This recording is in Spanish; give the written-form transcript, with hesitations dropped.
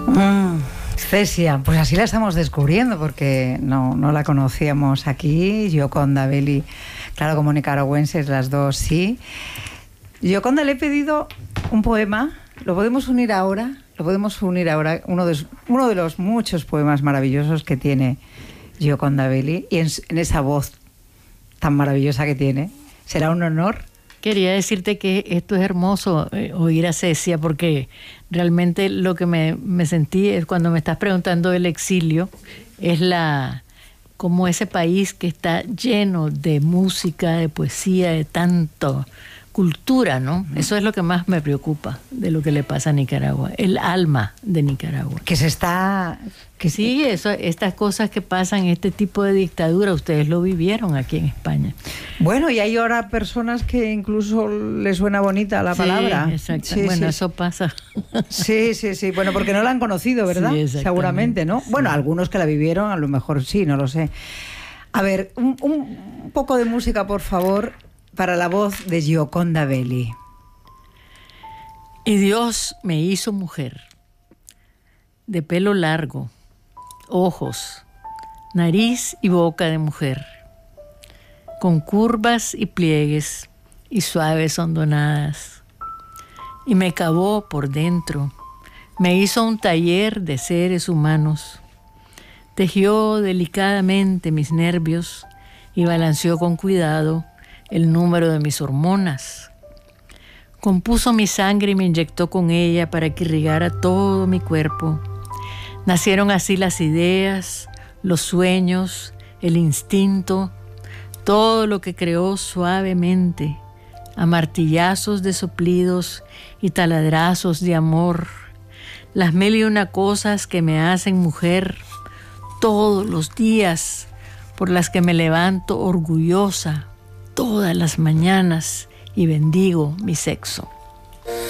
Cesia, pues así la estamos descubriendo porque no la conocíamos aquí. Gioconda Belli, claro, como nicaragüenses las dos, sí. Gioconda, le he pedido un poema. ¿Lo podemos unir ahora? Uno de los muchos poemas maravillosos que tiene Gioconda Belli, y en esa voz tan maravillosa que tiene. ¿Será un honor? Quería decirte que esto es hermoso, oír a Cecia, porque realmente lo que me sentí es cuando me estás preguntando del exilio, es como ese país que está lleno de música, de poesía, de tanto cultura, ¿no? Eso es lo que más me preocupa de lo que le pasa a Nicaragua, el alma de Nicaragua. Sí, estas cosas que pasan, este tipo de dictadura, ustedes lo vivieron aquí en España. Bueno, y hay ahora personas que incluso les suena bonita la palabra. Exacto. Sí, bueno, sí. eso pasa. Sí. Bueno, porque no la han conocido, ¿verdad? Sí, seguramente, ¿no? Sí. Bueno, algunos que la vivieron, a lo mejor sí, no lo sé. A ver, un poco de música, por favor, para la voz de Gioconda Belli. Y Dios me hizo mujer, de pelo largo, ojos, nariz y boca de mujer, con curvas y pliegues y suaves hondonadas. Y me cavó por dentro, me hizo un taller de seres humanos, tejió delicadamente mis nervios y balanceó con cuidado el número de mis hormonas. Compuso mi sangre y me inyectó con ella para que irrigara todo mi cuerpo. Nacieron así las ideas, los sueños, el instinto, todo lo que creó suavemente, a martillazos de soplidos y taladrazos de amor, las 1001 cosas que me hacen mujer todos los días, por las que me levanto orgullosa todas las mañanas y bendigo mi sexo.